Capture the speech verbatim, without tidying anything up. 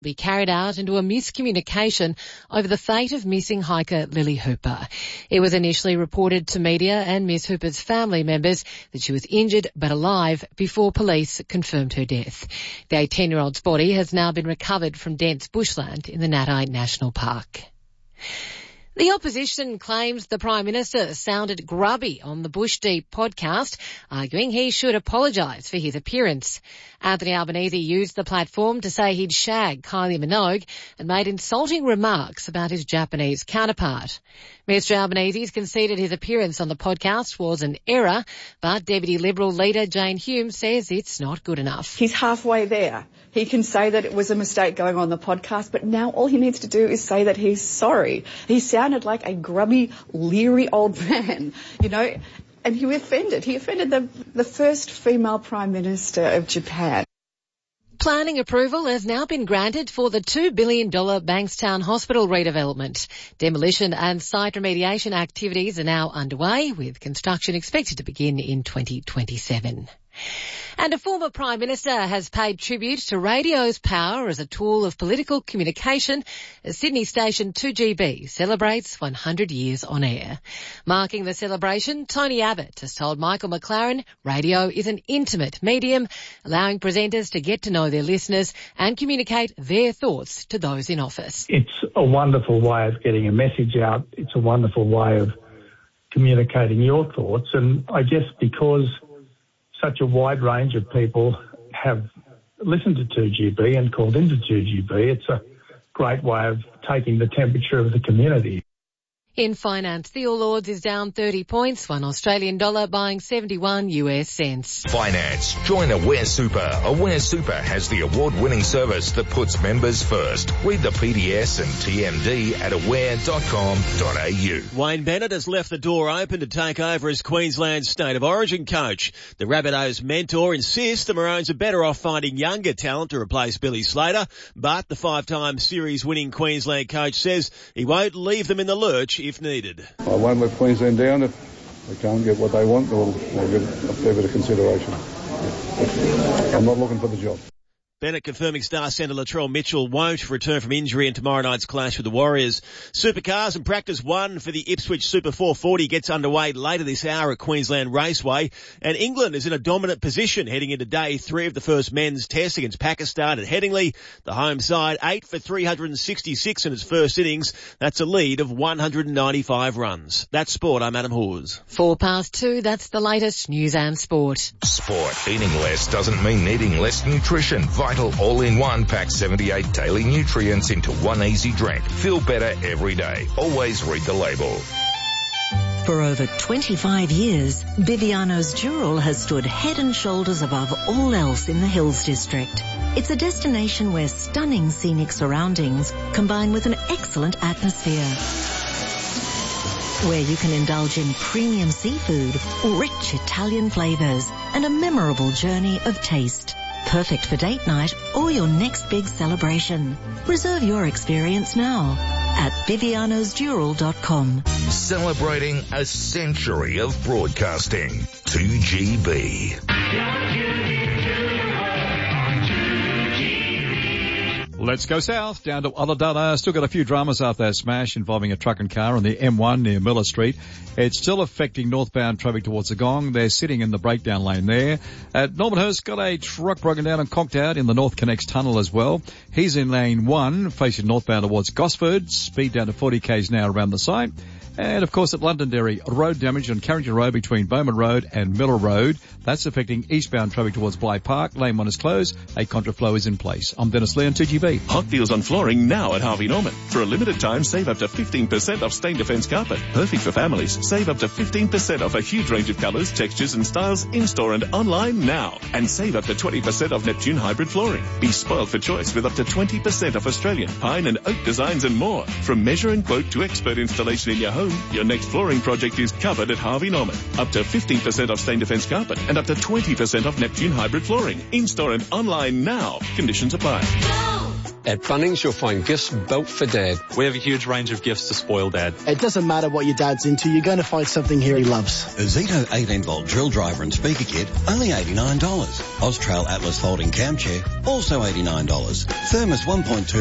be carried out into a miscommunication over the fate of missing hiker Lily Hooper. It was initially reported to media and Miss Hooper's family members that she was injured but alive before police confirmed her death. The eighteen-year-old's body has now been recovered from dense bushland in the Natai National Park. The opposition claims the Prime Minister sounded grubby on the Bush Deep podcast, arguing he should apologise for his appearance. Anthony Albanese used the platform to say he'd shagged Kylie Minogue and made insulting remarks about his Japanese counterpart. Mister Albanese's conceded his appearance on the podcast was an error, but Deputy Liberal leader Jane Hume says it's not good enough. He's halfway there. He can say that it was a mistake going on the podcast, but now all he needs to do is say that he's sorry. He sounded like a grubby, leery old man, you know, and he offended. He offended the, the first female Prime Minister of Japan. Planning approval has now been granted for the two billion dollars Bankstown Hospital redevelopment. Demolition and site remediation activities are now underway, with construction expected to begin in twenty twenty-seven. And a former Prime Minister has paid tribute to radio's power as a tool of political communication as Sydney station two G B celebrates one hundred years on air. Marking the celebration, Tony Abbott has told Michael McLaren radio is an intimate medium, allowing presenters to get to know their listeners and communicate their thoughts to those in office. It's a wonderful way of getting a message out. It's a wonderful way of communicating your thoughts. And I guess because such a wide range of people have listened to two G B and called into two G B, it's a great way of taking the temperature of the community. In finance, the All Ords is down thirty points, one Australian dollar buying seventy-one U S cents. Finance. Join Aware Super. Aware Super has the award-winning service that puts members first. Read the P D S and T M D at aware dot com dot a u. Wayne Bennett has left the door open to take over as Queensland's State of Origin coach. The Rabbitohs mentor insists the Maroons are better off finding younger talent to replace Billy Slater, but the five-time series-winning Queensland coach says he won't leave them in the lurch if needed. I won't let Queensland down. If they can't get what they want, we'll, we'll give a fair bit of consideration. I'm not looking for the job. Bennett confirming star centre Latrell Mitchell won't return from injury in tomorrow night's clash with the Warriors. Supercars and practice one for the Ipswich Super four forty gets underway later this hour at Queensland Raceway. And England is in a dominant position heading into day three of the first men's test against Pakistan at Headingley. The home side eight for three hundred sixty-six in its first innings. That's a lead of one hundred ninety-five runs. That's sport. I'm Adam Hawes. Four past two. That's the latest news and sport. Sport. Eating less doesn't mean needing less nutrition. Vital all-in-one packs seventy-eight daily nutrients into one easy drink. Feel better every day. Always read the label. For over twenty-five years, Biviano's Dural has stood head and shoulders above all else in the Hills District. It's a destination where stunning scenic surroundings combine with an excellent atmosphere, where you can indulge in premium seafood, rich Italian flavours, and a memorable journey of taste. Perfect for date night or your next big celebration. Reserve your experience now at Bivianos Dural dot com. Celebrating a century of broadcasting. two G B. Let's go south, down to Ulladulla. Still got a few dramas after that smash involving a truck and car on the M one near Miller Street. It's still affecting northbound traffic towards the Gong. They're sitting in the breakdown lane there. At Normanhurst, got a truck broken down and conked out in the North Connects tunnel as well. He's in lane one, facing northbound towards Gosford. Speed down to forty k's now around the site. And, of course, at Londonderry, road damage on Carrington Road between Bowman Road and Miller Road. That's affecting eastbound traffic towards Bligh Park. Lane one is closed. A contraflow is in place. I'm Dennis Lee on two G B. Hot deals on flooring now at Harvey Norman. For a limited time, save up to fifteen percent off stain defense carpet. Perfect for families. Save up to fifteen percent off a huge range of colours, textures and styles in-store and online now. And save up to twenty percent off Neptune hybrid flooring. Be spoiled for choice with up to twenty percent off Australian, pine and oak designs and more. From measure and quote to expert installation in your home, your next flooring project is covered at Harvey Norman. Up to fifteen percent off stain defense carpet and up to twenty percent off Neptune hybrid flooring. In-store and online now. Conditions apply. Go! At Bunnings, you'll find gifts built for Dad. We have a huge range of gifts to spoil Dad. It doesn't matter what your dad's into, you're going to find something here he loves. A Zito eighteen volt drill driver and speaker kit, only eighty-nine dollars. Austrail Atlas folding cam chair, also eighty-nine dollars. Thermos one point two